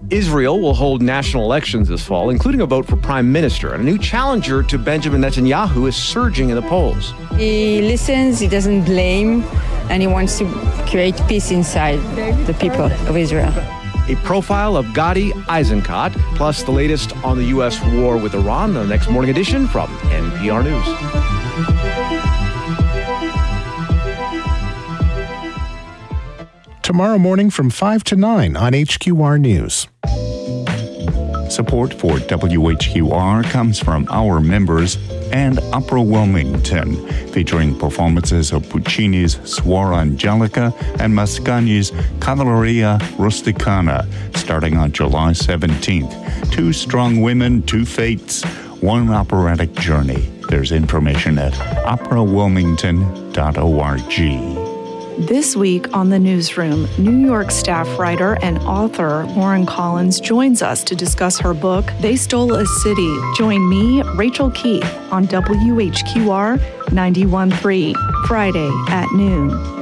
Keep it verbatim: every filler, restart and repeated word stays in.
Israel will hold national elections this fall, including a vote for prime minister. And a new challenger to Benjamin Netanyahu is surging in the polls. He listens, he doesn't blame, and he wants to create peace inside the people of Israel. A profile of Gadi Eisenkot, plus the latest on the U S war with Iran, the next morning edition from N P R News. Tomorrow morning from five to nine on H Q R News. Support for W H Q R comes from our members and Opera Wilmington, featuring performances of Puccini's Suor Angelica and Mascagni's Cavalleria Rusticana, starting on July seventeenth. Two strong women, two fates, one operatic journey. There's information at opera wilmington dot org. This week on The Newsroom, New York staff writer and author Lauren Collins joins us to discuss her book, They Stole a City. Join me, Rachel Keith, on W H Q R ninety-one point three, Friday at noon.